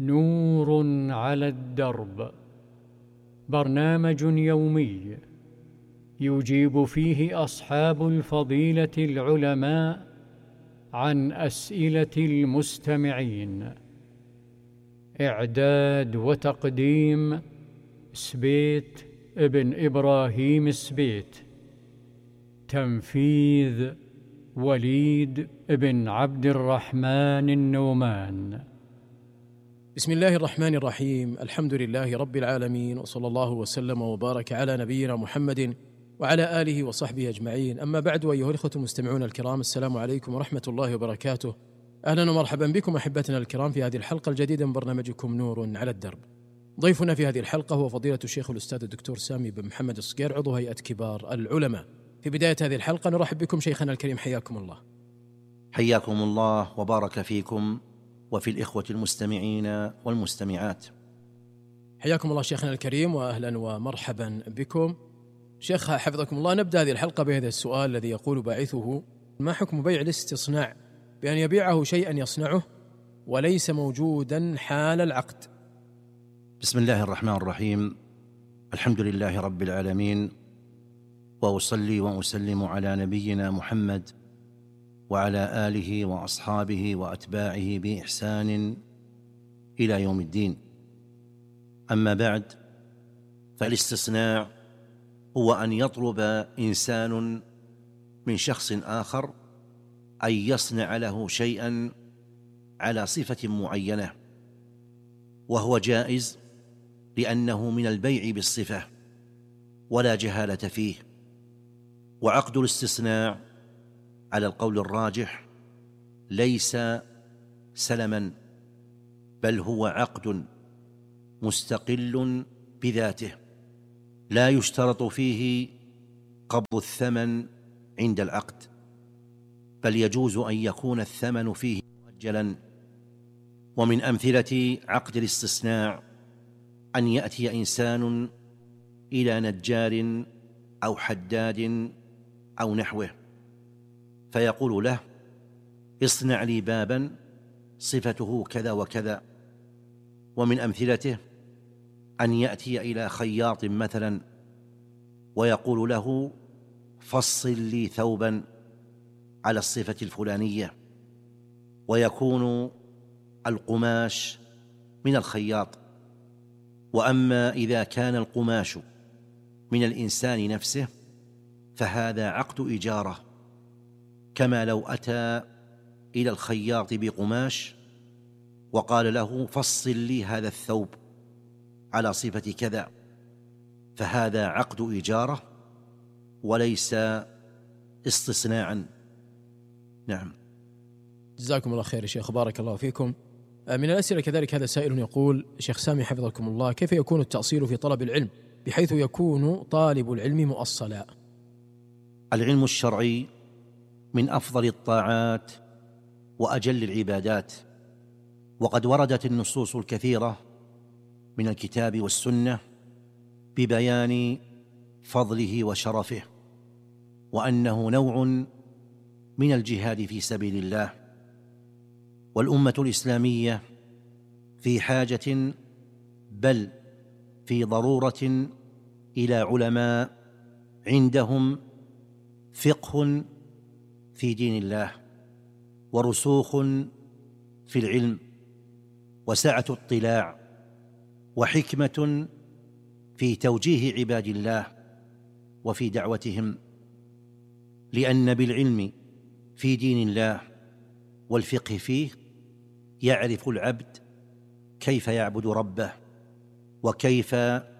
نور على الدرب، برنامج يومي يجيب فيه أصحاب الفضيلة العلماء عن أسئلة المستمعين. إعداد وتقديم سبيت ابن إبراهيم سبيت. تنفيذ وليد بن عبد الرحمن النومان. بسم الله الرحمن الرحيم. الحمد لله رب العالمين، وصلى الله وسلم وبارك على نبينا محمد وعلى آله وصحبه أجمعين. أما بعد، أيها الإخوة المستمعون الكرام، السلام عليكم ورحمة الله وبركاته. أهلا ومرحبا بكم أحبتنا الكرام في هذه الحلقة الجديدة من برنامجكم نور على الدرب. ضيفنا في هذه الحلقة هو فضيلة الشيخ الأستاذ الدكتور سامي بن محمد الصقير، عضو هيئة كبار العلماء. في بداية هذه الحلقة نرحب بكم شيخنا الكريم، حياكم الله. حياكم الله وبارك فيكم وفي الإخوة المستمعين والمستمعات. حياكم الله شيخنا الكريم، وأهلا ومرحبا بكم. شيخ حفظكم الله، نبدأ هذه الحلقة بهذا السؤال الذي يقول باعثه: ما حكم بيع الاستصناع بأن يبيعه شيئا يصنعه وليس موجودا حال العقد؟ بسم الله الرحمن الرحيم. الحمد لله رب العالمين، وأصلي وأسلم على نبينا محمد وعلى آله وأصحابه وأتباعه بإحسان إلى يوم الدين. أما بعد، فالاستصناع هو أن يطلب إنسان من شخص آخر أن يصنع له شيئا على صفة معينة، وهو جائز لأنه من البيع بالصفة ولا جهالة فيه. وعقد الاستصناع على القول الراجح ليس سلما، بل هو عقد مستقل بذاته، لا يشترط فيه قبض الثمن عند العقد، بل يجوز أن يكون الثمن فيه مؤجلا. ومن أمثلة عقد الاستصناع أن يأتي إنسان إلى نجار أو حداد أو نحوه فيقول له: اصنع لي بابا صفته كذا وكذا. ومن أمثلته أن يأتي إلى خياط مثلا ويقول له: فصل لي ثوبا على الصفة الفلانية، ويكون القماش من الخياط. وأما إذا كان القماش من الإنسان نفسه فهذا عقد إجارة، كما لو أتى إلى الخياط بقماش وقال له: فصل لي هذا الثوب على صفة كذا، فهذا عقد إجارة وليس استصناعا. نعم. جزاكم الله خير يا شيخ، بارك الله فيكم. من الأسئلة كذلك هذا سائل يقول: شيخ سامي حفظكم الله، كيف يكون التأصيل في طلب العلم بحيث يكون طالب العلم مؤصلا؟ العلم الشرعي من أفضل الطاعات وأجل العبادات، وقد وردت النصوص الكثيرة من الكتاب والسنة ببيان فضله وشرفه، وأنه نوع من الجهاد في سبيل الله. والأمة الإسلامية في حاجة بل في ضرورة إلى علماء عندهم فقه في دين الله، ورسوخ في العلم، وسعة اطلاع، وحكمة في توجيه عباد الله وفي دعوتهم. لأن بالعلم في دين الله والفقه فيه يعرف العبد كيف يعبد ربه، وكيف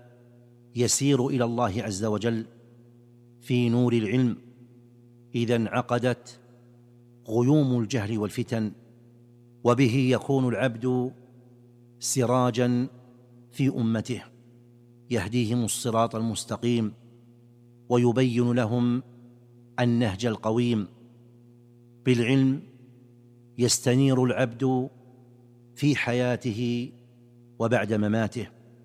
يسير إلى الله عز وجل في نور العلم إذا انعقدت غيوم الجهل والفتن، وبه يكون العبد سراجا في أمته يهديهم الصراط المستقيم ويبين لهم النهج القويم. بالعلم يستنير العبد في حياته وبعد مماته،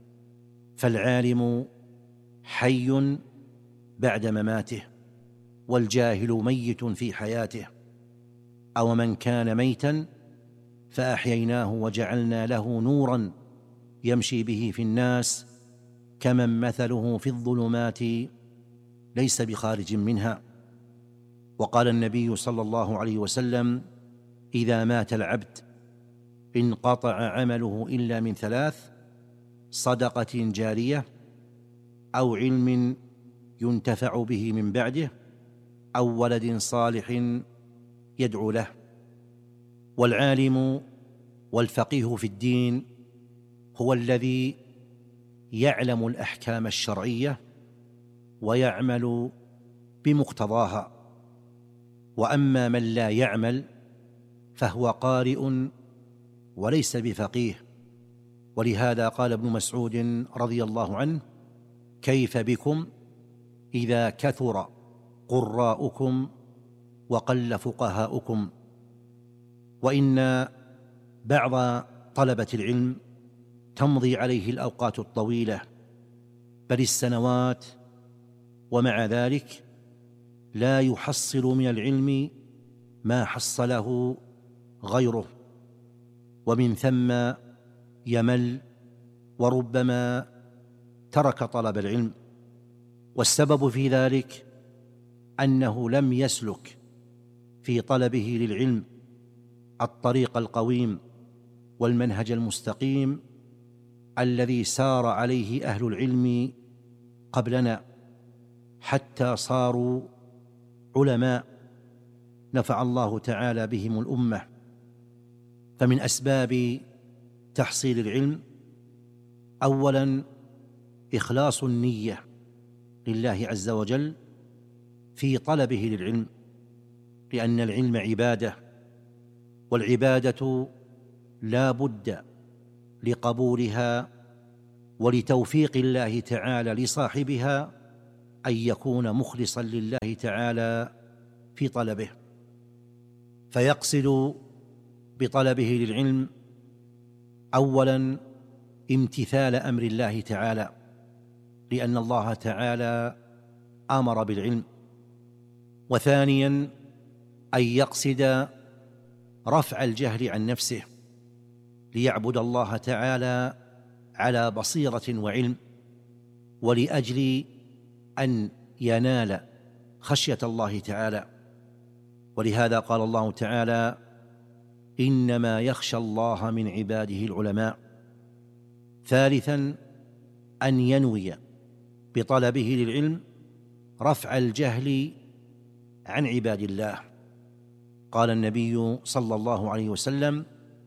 فالعالم حي بعد مماته، والجاهل ميت في حياته. أو من كان ميتا فأحييناه وجعلنا له نورا يمشي به في الناس كمن مثله في الظلمات ليس بخارج منها. وقال النبي صلى الله عليه وسلم: إذا مات العبد انقطع عمله إلا من ثلاث: صدقة جارية، أو علم ينتفع به من بعده، أو ولد صالح يدعو له. والعالم والفقيه في الدين هو الذي يعلم الأحكام الشرعية ويعمل بمقتضاها. وأما من لا يعمل فهو قارئ وليس بفقيه. ولهذا قال ابن مسعود رضي الله عنه: كيف بكم إذا كثر قراؤكم وقل فقهاؤكم؟ وإن بعض طلبة العلم تمضي عليه الأوقات الطويلة بل السنوات، ومع ذلك لا يحصل من العلم ما حصله غيره، ومن ثم يمل وربما ترك طلب العلم. والسبب في ذلك أنه لم يسلك في طلبه للعلم الطريق القويم والمنهج المستقيم الذي سار عليه أهل العلم قبلنا حتى صاروا علماء نفع الله تعالى بهم الأمة. فمن أسباب تحصيل العلم أولاً إخلاص النية لله عز وجل في طلبه للعلم، لأن العلم عبادة، والعبادة لا بد لقبولها ولتوفيق الله تعالى لصاحبها أن يكون مخلصا لله تعالى في طلبه، فيقصد بطلبه للعلم أولا امتثال أمر الله تعالى، لأن الله تعالى أمر بالعلم. وثانيا أن يقصد رفع الجهل عن نفسه ليعبد الله تعالى على بصيرة وعلم، ولأجل أن ينال خشية الله تعالى. ولهذا قال الله تعالى: إنما يخشى الله من عباده العلماء. ثالثا أن ينوي بطلبه للعلم رفع الجهل عن عباد الله. قال النبي صلى الله عليه وسلم: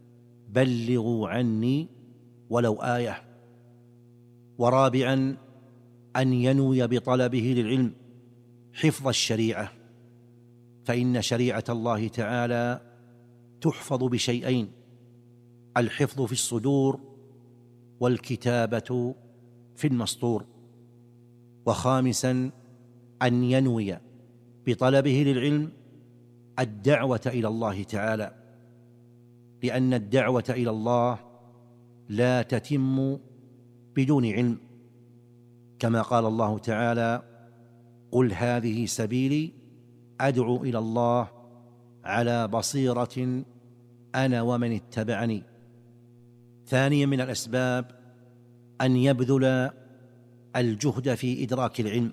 بلغوا عني ولو آية. ورابعا أن ينوي بطلبه للعلم حفظ الشريعة، فإن شريعة الله تعالى تحفظ بشيئين: الحفظ في الصدور، والكتابة في المسطور. وخامسا أن ينوي بطلبه للعلم الدعوة إلى الله تعالى، لأن الدعوة إلى الله لا تتم بدون علم، كما قال الله تعالى: قل هذه سبيلي أدعو إلى الله على بصيرة أنا ومن اتبعني. ثانيا من الأسباب أن يبذل الجهد في إدراك العلم،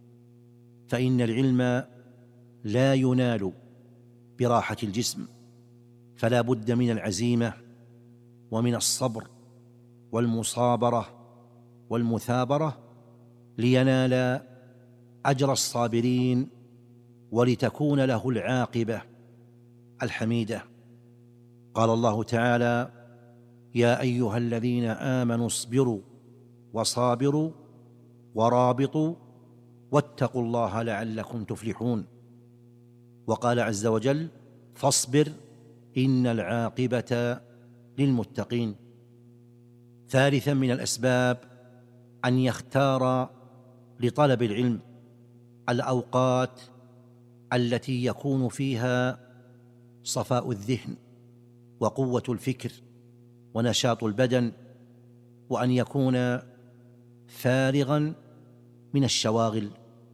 فإن العلم لا ينال براحة الجسم، فلا بد من العزيمة ومن الصبر والمصابرة والمثابرة لينال أجر الصابرين ولتكون له العاقبة الحميدة. قال الله تعالى: يا أيها الذين آمنوا اصبروا وصابروا ورابطوا واتقوا الله لعلكم تفلحون. وقال عز وجل: فاصبر إن العاقبة للمتقين. ثالثا من الأسباب أن يختار لطلب العلم الأوقات التي يكون فيها صفاء الذهن وقوة الفكر ونشاط البدن، وأن يكون فارغا من الشواغل.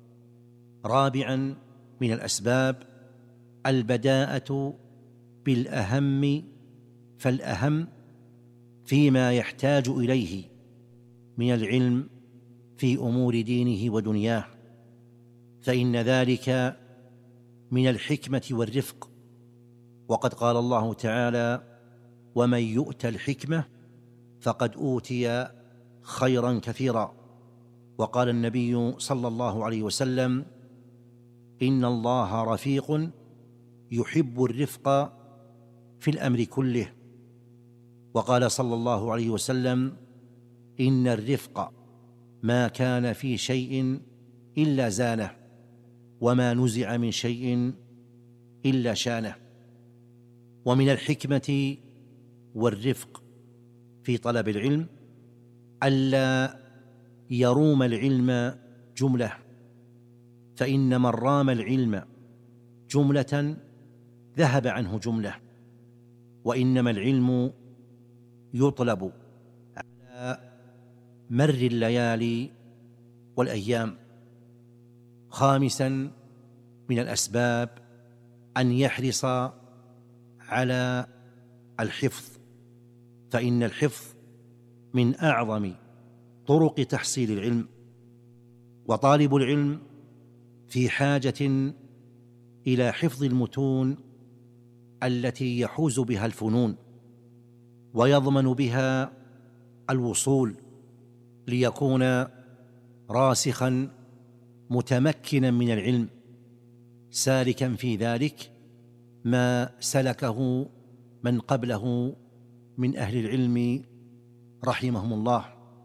رابعا من الأسباب البداءة بالأهم فالأهم فيما يحتاج إليه من العلم في أمور دينه ودنياه، فإن ذلك من الحكمة والرفق. وقد قال الله تعالى: ومن يؤت الحكمة فقد أوتي خيرا كثيرا. وقال النبي صلى الله عليه وسلم: إن الله رفيق يحب الرفق في الأمر كله. وقال صلى الله عليه وسلم: إن الرفق ما كان في شيء إلا زانه، وما نزع من شيء إلا شانه. ومن الحكمة والرفق في طلب العلم ألا يروم العلم جملة، فإن من رام العلم جملة ذهب عنه جملة، وإنما العلم يطلب على مر الليالي والأيام. خامسا من الأسباب أن يحرص على الحفظ، فإن الحفظ من أعظم طرق تحصيل العلم، وطالب العلم في حاجة إلى حفظ المتون التي يحوز بها الفنون ويضمن بها الوصول، ليكون راسخا متمكنا من العلم، سالكا في ذلك ما سلكه من قبله من أهل العلم رحمهم الله.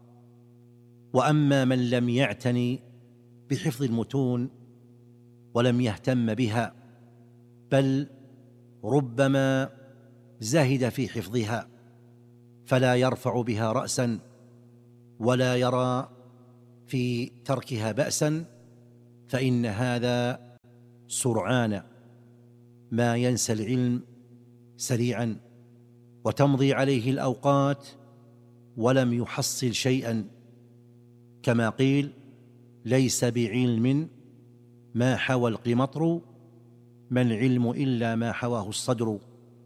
وأما من لم يعتني بحفظ المتون ولم يهتم بها، بل ربما زهد في حفظها فلا يرفع بها رأسا ولا يرى في تركها بأسا، فإن هذا سرعان ما ينسى العلم سريعا، وتمضي عليه الأوقات ولم يحصل شيئا، كما قيل: ليس بعلم ما حوى القمطر، ما العلم إلا ما حواه الصدر.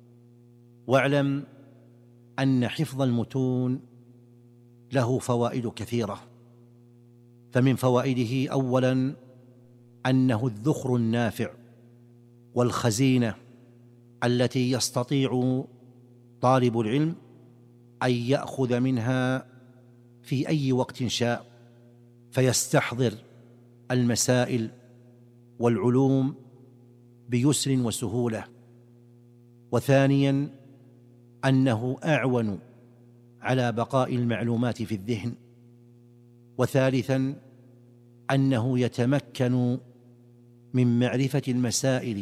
واعلم أن حفظ المتون له فوائد كثيرة، فمن فوائده أولا أنه الذخر النافع والخزينة التي يستطيع طالب العلم أن يأخذ منها في أي وقت شاء، فيستحضر المسائل والعلوم بيسر وسهولة. وثانيا أنه أعون على بقاء المعلومات في الذهن. وثالثا أنه يتمكن من معرفة المسائل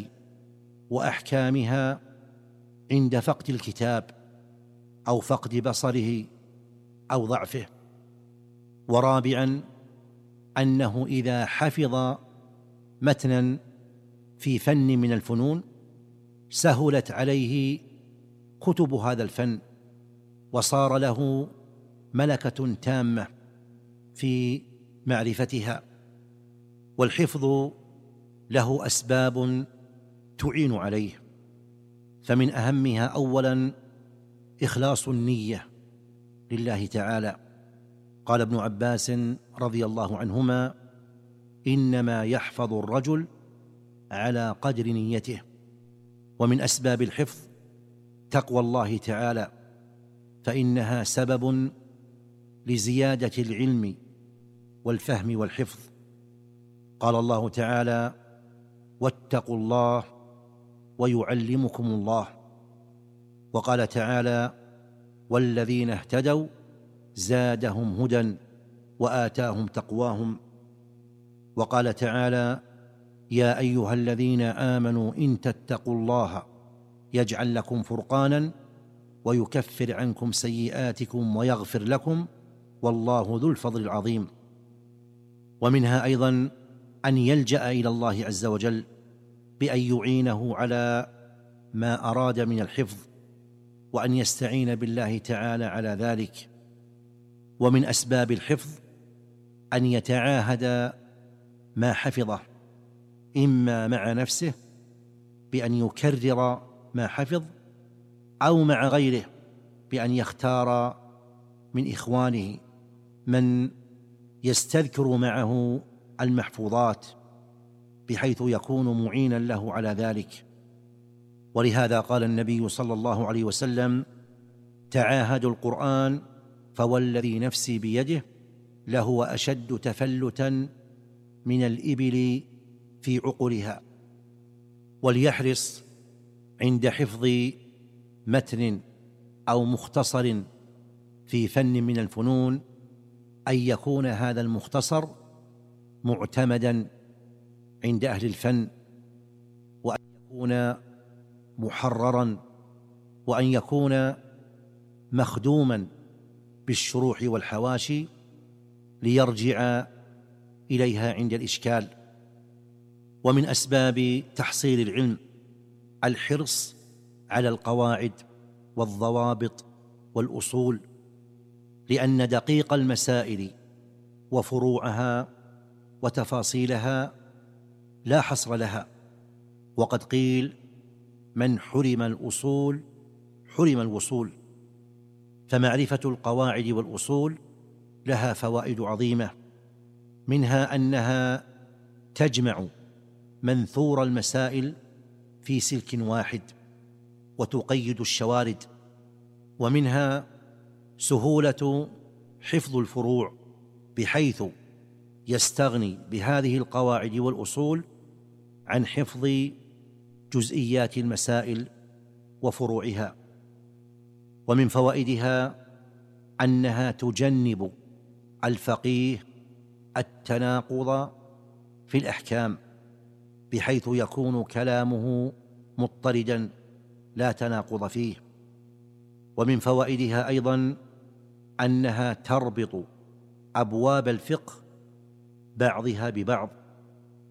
وأحكامها عند فقد الكتاب أو فقد بصره أو ضعفه. ورابعا أنه إذا حفظ متنا في فن من الفنون سهلت عليه كتب هذا الفن، وصار له ملكة تامة في معرفتها. والحفظ له أسباب تعين عليه، فمن أهمها أولا إخلاص النية لله تعالى. قال ابن عباس رضي الله عنهما: إنما يحفظ الرجل على قدر نيته. ومن أسباب الحفظ تقوى الله تعالى، فإنها سبب لزيادة العلم والفهم والحفظ. قال الله تعالى: واتقوا الله ويعلمكم الله. وقال تعالى: والذين اهتدوا زادهم هدى وآتاهم تقواهم. وقال تعالى: يا أيها الذين آمنوا إن تتقوا الله يجعل لكم فرقانا ويكفر عنكم سيئاتكم ويغفر لكم والله ذو الفضل العظيم. ومنها أيضا أن يلجأ إلى الله عز وجل بأن يعينه على ما أراد من الحفظ، وأن يستعين بالله تعالى على ذلك. ومن أسباب الحفظ أن يتعاهد ما حفظه، إما مع نفسه بأن يكرر ما حفظ، أو مع غيره بأن يختار من إخوانه من يستذكر معه المحفوظات بحيث يكون معينا له على ذلك. ولهذا قال النبي صلى الله عليه وسلم: تعاهدوا القرآن فوالذي نفسي بيده لهو أشد تفلتا من الإبل في عقرها. وليحرص عند حفظ متن أو مختصر في فن من الفنون أن يكون هذا المختصر معتمدا عند أهل الفن، وأن يكون محررا، وأن يكون مخدوما بالشروح والحواشي ليرجع إليها عند الإشكال. ومن أسباب تحصيل العلم الحرص على القواعد والضوابط والأصول، لأن دقيق المسائل وفروعها وتفاصيلها لا حصر لها. وقد قيل: من حرم الأصول حرم الوصول. فمعرفة القواعد والأصول لها فوائد عظيمة، منها أنها تجمع منثور المسائل في سلك واحد وتقيد الشوارد، ومنها سهولة حفظ الفروع بحيث يستغني بهذه القواعد والأصول عن حفظ جزئيات المسائل وفروعها. ومن فوائدها أنها تجنب الفقيه التناقض في الأحكام بحيث يكون كلامه مضطردا لا تناقض فيه. ومن فوائدها أيضا أنها تربط أبواب الفقه بعضها ببعض،